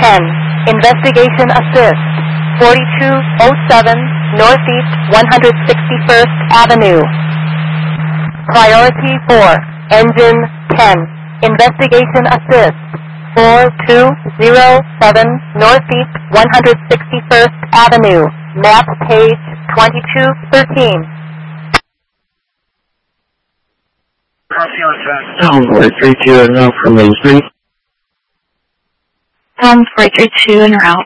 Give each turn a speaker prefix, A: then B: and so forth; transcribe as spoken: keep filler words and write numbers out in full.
A: ten. Investigation assist. forty-two oh seven Northeast one hundred sixty-first Avenue. Priority four. Engine ten. Investigation assist. four two oh seven Northeast one hundred sixty-first Avenue. Map page twenty-two thirteen.
B: Town four three two and route for Main Street.
C: Town four three two en route.